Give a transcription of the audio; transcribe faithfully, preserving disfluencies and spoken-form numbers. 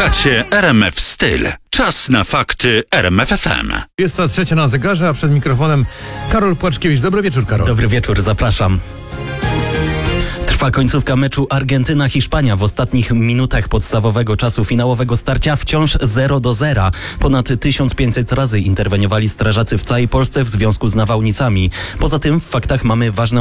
Słuchacie R M F Styl. Czas na fakty R M F F M. Jest to trzecia na zegarze, a przed mikrofonem Karol Płaczkiewicz. Dobry wieczór, Karol. Dobry wieczór, zapraszam. Trwa końcówka meczu Argentyna-Hiszpania. W ostatnich minutach podstawowego czasu finałowego starcia wciąż zero do zera. Ponad tysiąc pięćset razy interweniowali strażacy w całej Polsce w związku z nawałnicami. Poza tym w faktach mamy ważne